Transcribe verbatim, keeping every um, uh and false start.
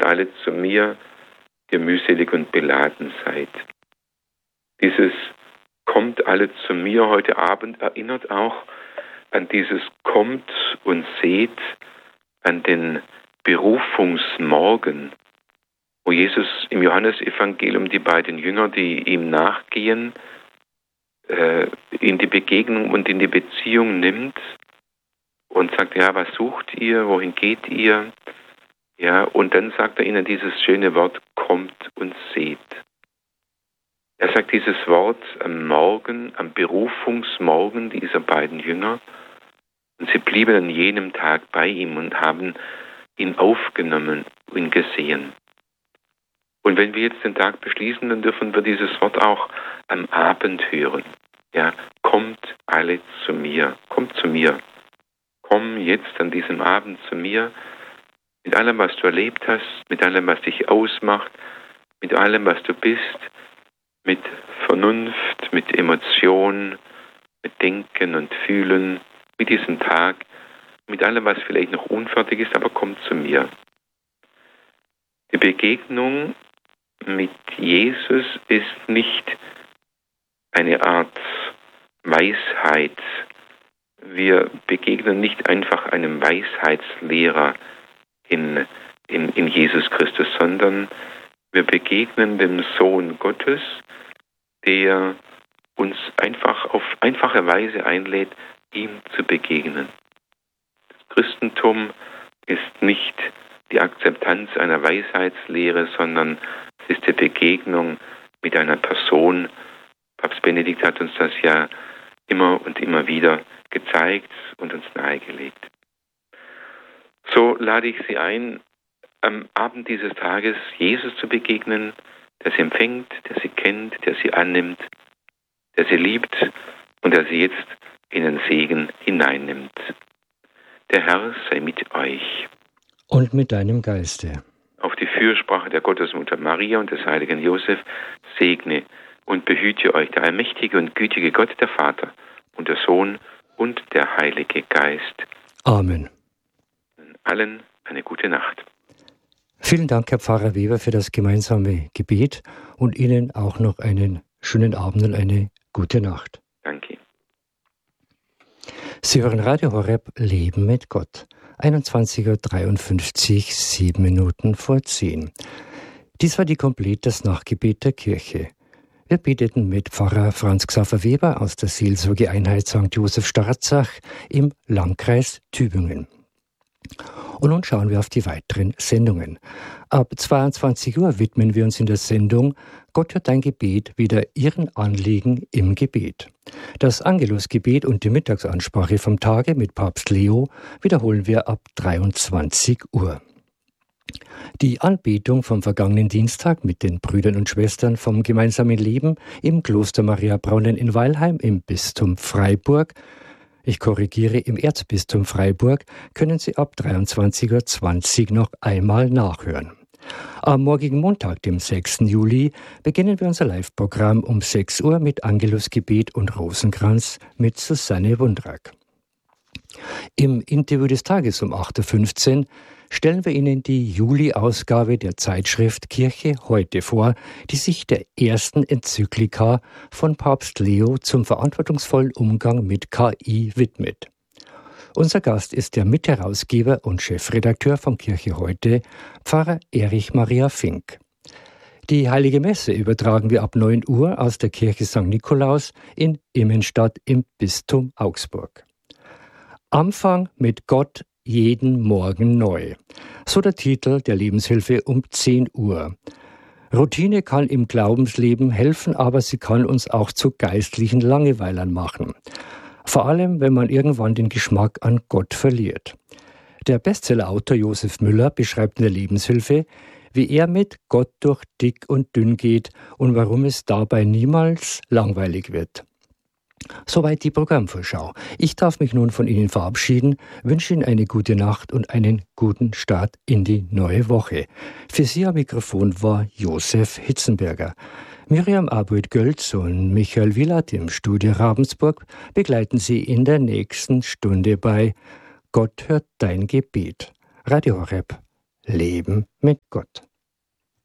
kommt alle zu mir, die mühselig und beladen seid. Dieses kommt alle zu mir heute Abend erinnert auch an dieses kommt und seht, an den Berufungsmorgen, wo Jesus im Johannesevangelium die beiden Jünger, die ihm nachgehen, äh, in die Begegnung und in die Beziehung nimmt und sagt, ja, was sucht ihr, wohin geht ihr? Ja, und dann sagt er ihnen dieses schöne Wort, kommt und seht. Er sagt dieses Wort am Morgen, am Berufungsmorgen dieser beiden Jünger. Und sie blieben an jenem Tag bei ihm und haben ihn aufgenommen und gesehen. Und wenn wir jetzt den Tag beschließen, dann dürfen wir dieses Wort auch am Abend hören. Ja, kommt alle zu mir, kommt zu mir. Komm jetzt an diesem Abend zu mir, mit allem, was du erlebt hast, mit allem, was dich ausmacht, mit allem, was du bist, mit Vernunft, mit Emotion, mit Denken und Fühlen, mit diesem Tag, mit allem, was vielleicht noch unfertig ist, aber komm zu mir. Die Begegnung mit Jesus ist nicht eine Art Weisheit. Wir begegnen nicht einfach einem Weisheitslehrer in, in, in Jesus Christus, sondern wir begegnen dem Sohn Gottes, der uns einfach auf einfache Weise einlädt, ihm zu begegnen. Das Christentum ist nicht die Akzeptanz einer Weisheitslehre, sondern es ist die Begegnung mit einer Person. Papst Benedikt hat uns das ja immer und immer wieder gezeigt und uns nahegelegt. So lade ich Sie ein, am Abend dieses Tages Jesus zu begegnen, der Sie empfängt, der Sie kennt, der Sie annimmt, der Sie liebt und der Sie jetzt in den Segen hineinnimmt. Der Herr sei mit euch. Und mit deinem Geiste. Auf die Fürsprache der Gottesmutter Maria und des heiligen Josef segne und behüte euch der allmächtige und gütige Gott, der Vater und der Sohn und der Heilige Geist. Amen. Allen eine gute Nacht. Vielen Dank, Herr Pfarrer Weber, für das gemeinsame Gebet und Ihnen auch noch einen schönen Abend und eine gute Nacht. Danke. Sie hören Radio Horeb Leben mit Gott. einundzwanzig Uhr dreiundfünfzig, sieben Minuten vor zehn. Dies war die Komplett, das Nachgebet der Kirche. Wir beteten mit Pfarrer Franz Xaver Weber aus der Seelsorgeeinheit Sankt Josef Starzach im Landkreis Tübingen. Und nun schauen wir auf die weiteren Sendungen. Ab zweiundzwanzig Uhr widmen wir uns in der Sendung Gott hört dein Gebet wieder Ihren Anliegen im Gebet. Das Angelusgebet und die Mittagsansprache vom Tage mit Papst Leo wiederholen wir ab dreiundzwanzig Uhr. Die Anbetung vom vergangenen Dienstag mit den Brüdern und Schwestern vom gemeinsamen Leben im Kloster Maria Braunen in Weilheim im Bistum Freiburg, ich korrigiere, im Erzbistum Freiburg, können Sie ab dreiundzwanzig Uhr zwanzig noch einmal nachhören. Am morgigen Montag, dem sechsten Juli, beginnen wir unser Live-Programm um sechs Uhr mit Angelusgebet und Rosenkranz mit Susanne Wundrak. Im Interview des Tages um acht Uhr fünfzehn stellen wir Ihnen die Juli-Ausgabe der Zeitschrift Kirche heute vor, die sich der ersten Enzyklika von Papst Leo zum verantwortungsvollen Umgang mit K I widmet. Unser Gast ist der Mitherausgeber und Chefredakteur von Kirche heute, Pfarrer Erich Maria Fink. Die Heilige Messe übertragen wir ab neun Uhr aus der Kirche Sankt Nikolaus in Immenstadt im Bistum Augsburg. Anfang mit Gott jeden Morgen neu. So der Titel der Lebenshilfe um zehn Uhr. Routine kann im Glaubensleben helfen, aber sie kann uns auch zu geistlichen Langeweilern machen. Vor allem, wenn man irgendwann den Geschmack an Gott verliert. Der Bestsellerautor Josef Müller beschreibt in der Lebenshilfe, wie er mit Gott durch dick und dünn geht und warum es dabei niemals langweilig wird. Soweit die Programmvorschau. Ich darf mich nun von Ihnen verabschieden, wünsche Ihnen eine gute Nacht und einen guten Start in die neue Woche. Für Sie am Mikrofon war Josef Hitzenberger. Miriam Abud-Gölz und Michael Wielert im Studio Ravensburg begleiten Sie in der nächsten Stunde bei Gott hört dein Gebet. Radio Horeb, Leben mit Gott.